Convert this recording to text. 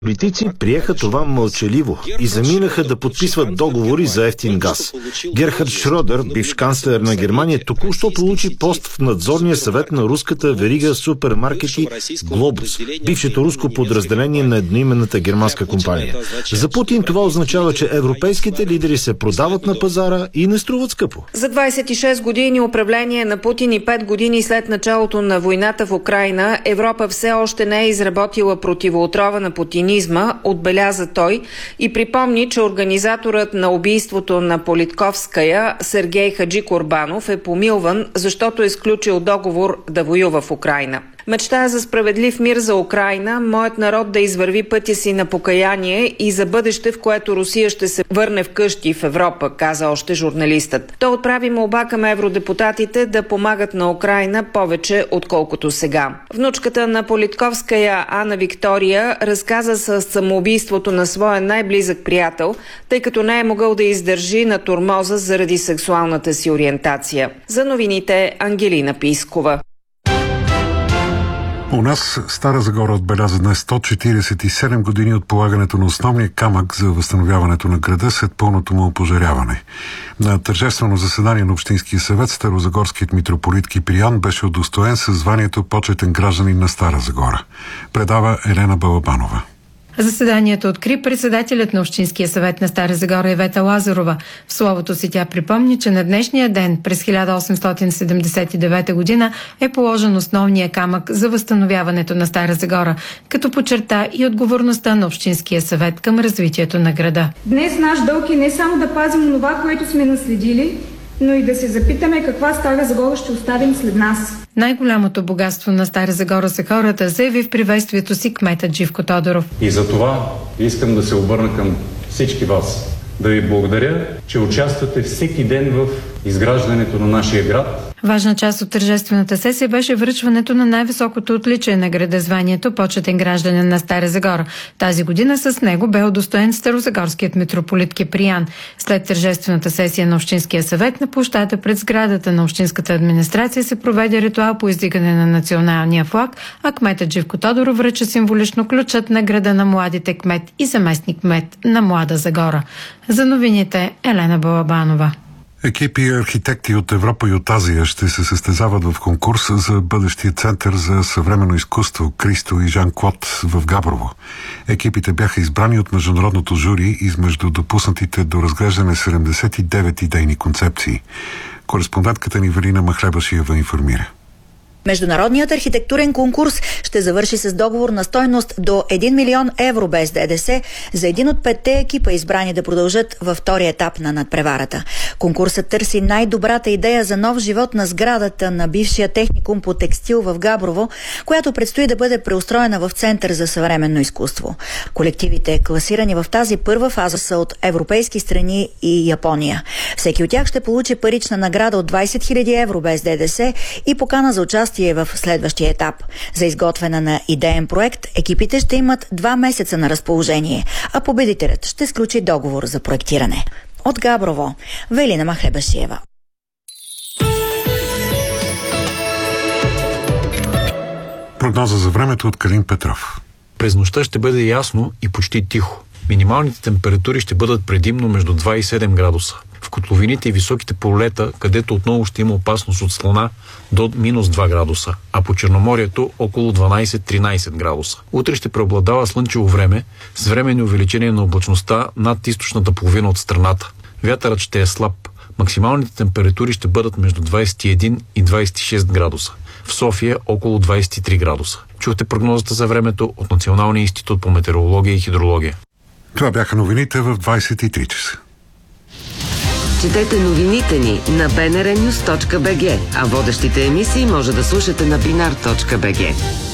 Политици приеха това мълчаливо и заминаха да подписват договори за евтин газ. Герхард Шродер, бивш канцлер на Германия, току-що получи пост в надзорния съвет на руската верига супермаркети Глобус, бившето руско подразделение на едноименната германска компания. За Путин това означава, че европейските лидери се продават на пазара и не струват скъпо. За 26 години управление на Путин и 5 години след началото на войната в Украйна, Европа все още не е изработила противоотрова на путинизма, отбеляза той и припомни, че организаторът на убийството на Политковская, Сергей Хаджикорбанов, е помилван, защото е сключил договор да воюва в Украйна. Мечтая за справедлив мир за Украйна, моят народ да извърви пътя си на покаяние и за бъдеще, в което Русия ще се върне вкъщи в Европа, каза още журналистът. Той отправи молба към евродепутатите да помагат на Украйна повече, отколкото сега. Внучката на Политковская, Ана Виктория, разказа за самоубийството на своя най-близък приятел, тъй като не е могъл да издържи на тормоза заради сексуалната си ориентация. За новините, Ангелина Пискова. У нас Стара Загора отбеляза днес 147 години от полагането на основния камък за възстановяването на града след пълното му опожаряване. На тържествено заседание на Общинския съвет старозагорският митрополит Киприан беше удостоен със званието почетен гражданин на Стара Загора. Предава Елена Балабанова. Заседанието откри председателят на Общинския съвет на Стара Загора Ивета Лазарова. В словото си тя припомни, че на днешния ден през 1879 година е положен основния камък за възстановяването на Стара Загора, като подчерта и отговорността на Общинския съвет към развитието на града. Днес наш дълг е не само да пазим това, което сме наследили, но и да се запитаме каква Стара Загора ще оставим след нас. Най-голямото богатство на Стара Загора са хората, заяви в приветствието си кметът Живко Тодоров. И за това искам да се обърна към всички вас. Да ви благодаря, че участвате всеки ден в изграждането на нашия град. Важна част от тържествената сесия беше връчването на най-високото отличие на града, званието почетен гражданин на Стара Загора. Тази година с него бе удостоен старозагорският митрополит Киприан. След тържествената сесия на Общинския съвет на площада пред сградата на Общинската администрация се проведе ритуал по издигане на националния флаг, а кметът Живко Тодоров връча символично ключът на града на младите кмет и заместник кмет на Млада Загора. За новините Елена Балабанова. Екипи и архитекти от Европа и от Азия ще се състезават в конкурс за бъдещия център за съвременно изкуство Кристо и Жан-Клод в Габрово. Екипите бяха избрани от международното жури измежду допуснатите до разглеждане 79 идейни концепции. Кореспондентката ни Велина Махлебашиева информира. Международният архитектурен конкурс ще завърши с договор на стойност до 1 милион евро без ДДС за един от 5-те екипа, избрани да продължат във втория етап на надпреварата. Конкурсът търси най-добрата идея за нов живот на сградата на бившия техникум по текстил в Габрово, която предстои да бъде преустроена в център за съвременно изкуство. Колективите, класирани в тази първа фаза, са от европейски страни и Япония. Всеки от тях ще получи парична награда от 20 000 евро без ДДС и покана за участие в следващия етап. За изготвяне на идеен проект екипите ще имат 2 месеца на разположение, а победителят ще сключи договор за проектиране. От Габрово, Велина Махлебашиева. Прогноза за времето от Калин Петров. През нощта ще бъде ясно и почти тихо. Минималните температури ще бъдат предимно между 2 и 7 градуса. В котловините и високите полета, където отново ще има опасност от слана, до минус 2 градуса, а по Черноморието около 12-13 градуса. Утре ще преобладава слънчево време с временни увеличение на облачността над източната половина от страната. Вятърът ще е слаб. Максималните температури ще бъдат между 21 и 26 градуса. В София около 23 градуса. Чухте прогнозата за времето от Националния институт по метеорология и хидрология. Това бяха новините в 23 часа. Четете новините ни на bnrnews.bg, а водещите емисии може да слушате на binar.bg.